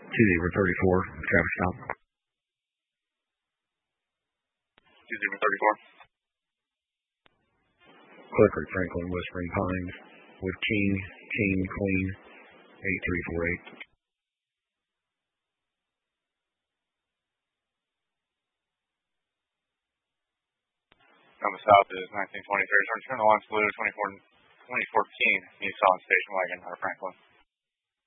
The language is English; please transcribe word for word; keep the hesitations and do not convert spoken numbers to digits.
two zero thirty-four, traffic stop. two zero thirty-four. Clifford Franklin, Whispering Pines, with King, King, Queen, eight three four eight. Number south is nineteen twenty-three. Turn the line, Saluda twenty fourteen Nissan station wagon out of Franklin.